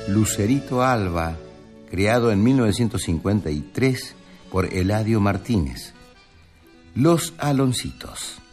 Lucerito Alba, creado en 1953 por Eladio Martínez. Los Aloncitos.